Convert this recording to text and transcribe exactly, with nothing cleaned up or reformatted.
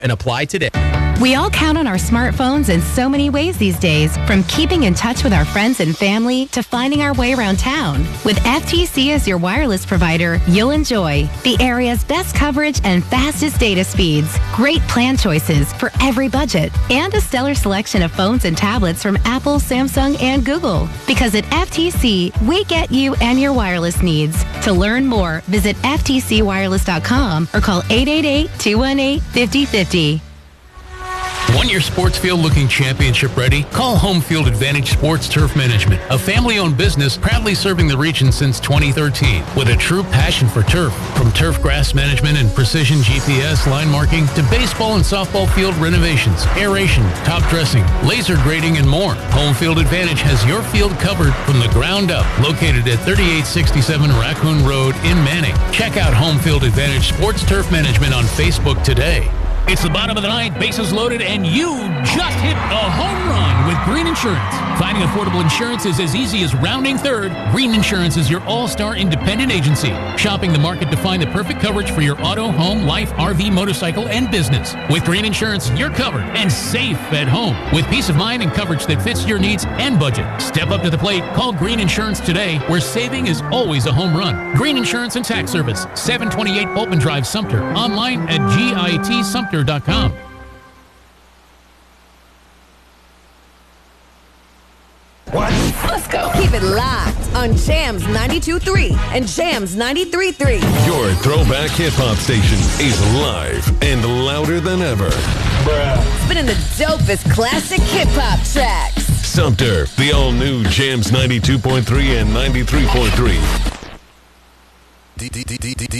and apply today. We all count on our smartphones in so many ways these days, from keeping in touch with our friends and family to finding our way around town. With F T C as your wireless provider, you'll enjoy the area's best coverage and fastest data speeds, great plan choices for every budget, and a stellar selection of phones and tablets from Apple, Samsung, and Google. Because at F T C, we get you and your wireless needs. To learn more, visit F T C wireless dot com or call eight eight eight, two one eight, five zero five zero. Want your sports field looking championship ready? Call Home Field Advantage Sports Turf Management, a family-owned business proudly serving the region since twenty thirteen. With a true passion for turf, from turf grass management and precision G P S line marking to baseball and softball field renovations, aeration, top dressing, laser grading, and more. Home Field Advantage has your field covered from the ground up. Located at thirty-eight sixty-seven Raccoon Road in Manning. Check out Home Field Advantage Sports Turf Management on Facebook today. It's the bottom of the ninth, bases loaded, and you just hit a home run with Green Insurance. Finding affordable insurance is as easy as rounding third. Green Insurance is your all-star independent agency, shopping the market to find the perfect coverage for your auto, home, life, R V, motorcycle, and business. With Green Insurance, you're covered and safe at home with peace of mind and coverage that fits your needs and budget. Step up to the plate. Call Green Insurance today, where saving is always a home run. Green Insurance and Tax Service, seven twenty-eight Pulpin Drive, Sumter. Online at git sumter dot com. What? Let's go. Keep it locked on Jams ninety-two point three and Jams ninety-three point three. Your throwback hip-hop station is live and louder than ever. Bruh. Spinning the dopest classic hip-hop tracks. Sumter, the all-new Jams ninety-two point three and ninety-three point three.